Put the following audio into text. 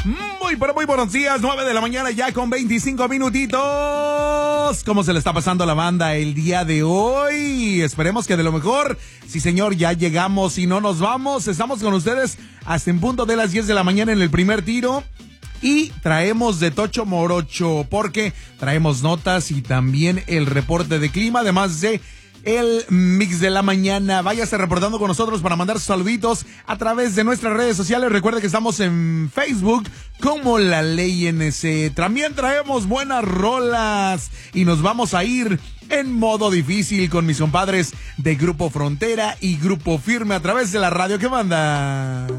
Muy, pero muy buenos días, 9 de la mañana ya con 25 minutitos. ¿Cómo se le está pasando a la banda el día de hoy? Esperemos que de lo mejor. Sí, señor, ya llegamos y no nos vamos. Estamos con ustedes hasta en punto de las 10 de la mañana en el primer tiro. Y traemos de Tocho Morocho porque traemos notas y también el reporte de clima, además de el mix de la mañana. Váyase reportando con nosotros para mandar sus saluditos a través de nuestras redes sociales. Recuerde que estamos en Facebook como La Ley NC. También traemos buenas rolas y nos vamos a ir en modo difícil con mis compadres de Grupo Frontera y Grupo Firme a través de la radio que manda.